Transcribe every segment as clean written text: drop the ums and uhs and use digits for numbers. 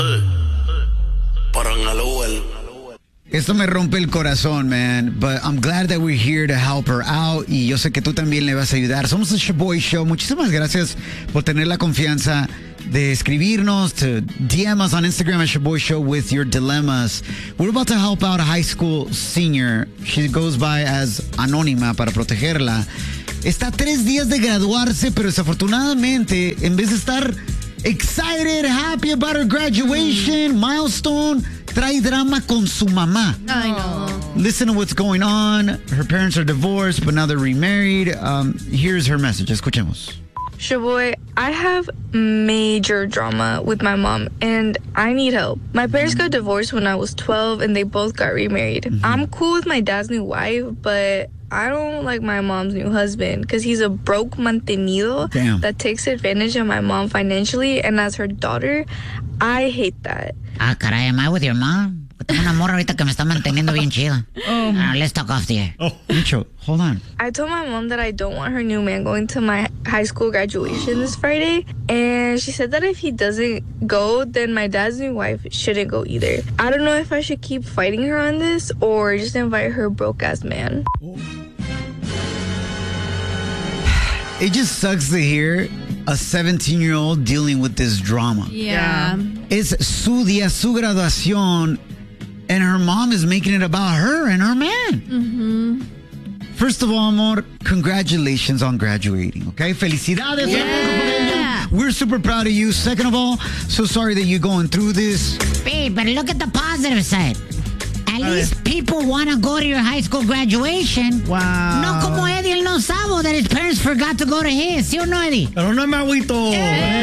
Esto me rompe el corazón, man, but I'm glad that we're here to help her out y yo sé que tú también le vas a ayudar. Somos el Shaboy Show. Muchísimas gracias por tener la confianza de escribirnos, to DM us on Instagram at Shaboy Show with your dilemmas. We're about to help out a high school senior. She goes by as Anónima para protegerla. Está a 3 días de graduarse, pero desafortunadamente, en vez de estar excited, happy about her graduation, milestone, trae drama con su mamá. I know. Listen to what's going on. Her parents are divorced, but now they're remarried. Here's her message. Escuchemos. Shaboy, I have major drama with my mom, and I need help. My parents got divorced when I was 12, and they both got remarried. Mm-hmm. I'm cool with my dad's new wife, but I don't like my mom's new husband because he's a broke mantenido that takes advantage of my mom financially, and as her daughter, I hate that. Ah, caray, am I with your mom? Tengo una morra ahorita que me está manteniendo bien chida. Let's talk off the air. Micho, hold on. I told my mom that I don't want her new man going to my high school graduation this Friday, and she said that if he doesn't go, then my dad's new wife shouldn't go either. I don't know if I should keep fighting her on this or just invite her broke-ass man. It just sucks to hear a 17-year-old dealing with this drama. Yeah. Es su día, su graduación, and her mom is making it about her and her man. Mm-hmm. First of all, amor, congratulations on graduating, okay? Felicidades. Yeah. We're super proud of you. Second of all, so sorry that you're going through this. Babe, but look at the positive side. At least people want to go to your high school graduation. Wow. No como Eddie el no sabo that his parents forgot to go to his. ¿Sí o no, Eddie? Pero no me agüito.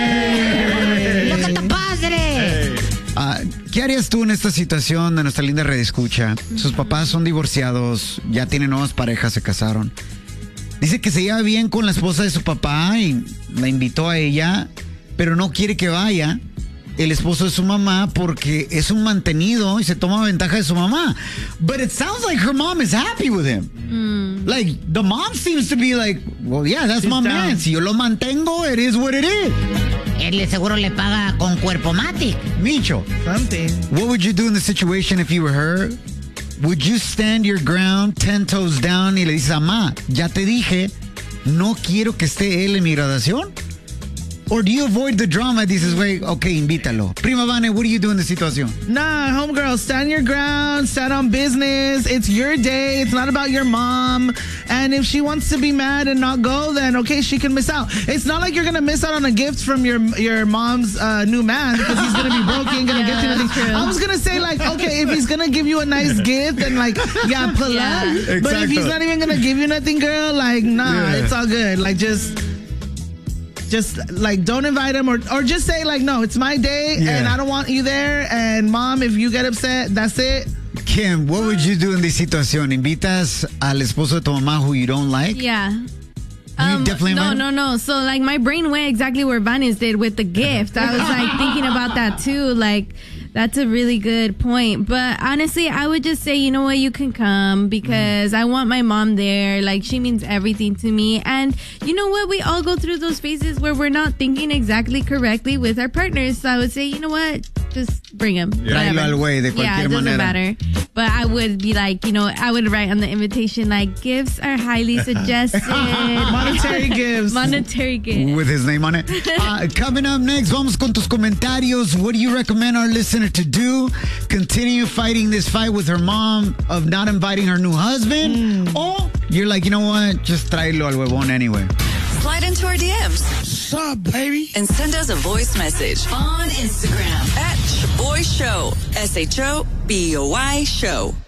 Hey. Look at the positive. ¿Qué harías tú en esta situación de nuestra linda redescucha? Sus papás son divorciados, ya tienen nuevas parejas, se casaron. Dice que se lleva bien con la esposa de su papá y la invitó a ella, pero no quiere que vaya el esposo de su mamá porque es un mantenido y se toma ventaja de su mamá. But it sounds like her mom is happy with him. Like, the mom seems to be like, well, yeah, that's my man. Si yo lo mantengo, it is what it is. Él seguro le paga con cuerpo matic. Micho, what would you do in the situation if you were her? Would you stand your ground 10 toes down y le dices, mamá, ya te dije, no quiero que esté él en mi graduación? Or do you avoid the drama? Dices, wait, okay, invítalo. Prima Vane, what do you do in the situation? Nah, homegirl, stand your ground, stand on business. It's your day. It's not about your mom. And if she wants to be mad and not go, then okay, she can miss out. It's not like you're going to miss out on a gift from your mom's new man because he's going to be broke. He ain't going to get you anything. I was going to say, like, okay, if he's going to give you a nice gift, then, like, yeah, pull up. Exacto. But if he's not even going to give you nothing, girl, like, nah, it's all good. Like, just like don't invite him or just say like, no, it's my day and I don't want you there, and mom, if you get upset, that's it. Kim, what would you do in this situation? ¿Invitas al esposo de tu mamá who you don't like? Yeah. You definitely No. So like my brain went exactly where Vanes did with the gift. I was like thinking about that too. Like, that's a really good point. But honestly, I would just say, you know what, you can come because I want my mom there. Like, she means everything to me. And you know what? We all go through those phases where we're not thinking exactly correctly with our partners. So I would say, you know what? Just bring him. Tráelo al güey de cualquier it doesn't manera. matter. But I would be like, you know, I would write on the invitation, like, gifts are highly suggested. Monetary gifts. Monetary gifts. With his name on it. Coming up next, vamos con tus comentarios. What do you recommend our listener to do? Continue fighting this fight with her mom of not inviting her new husband? Or you're like, you know what? Just tráelo al huevón anyway. Slide into our DMs. What's up, baby? And send us a voice message on Instagram at Shaboy Show. SHOBOY Show.